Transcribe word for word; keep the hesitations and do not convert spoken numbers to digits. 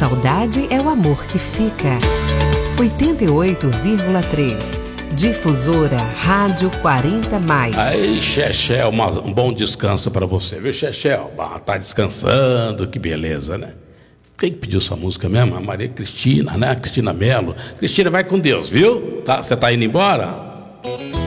saudade é o amor que fica. oitenta e oito vírgula três. Difusora Rádio quarenta mais. Aí, Chechel, uma, um bom descanso para você, viu, Chechel? Tá descansando, que beleza, né? Quem que pediu essa música mesmo? A Maria Cristina, né? Cristina Mello. Cristina, vai com Deus, viu? Tá, você tá indo embora?